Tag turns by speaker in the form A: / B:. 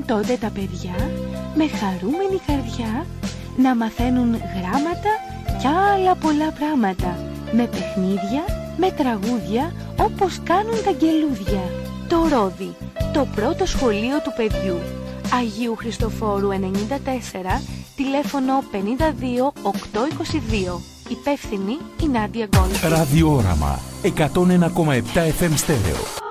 A: τότε τα παιδιά με χαρούμενη καρδιά να μαθαίνουν γράμματα και άλλα πολλά πράγματα, με παιχνίδια, με τραγούδια, όπως κάνουν τα αγγελούδια. Το Ρόδι, το πρώτο σχολείο του παιδιού. Αγίου Χριστοφόρου 94, τηλέφωνο 52 822. Υπεύθυνη η Νάντια Γκόλφη.
B: Ραδιόραμα 101,7 FM στέρεο.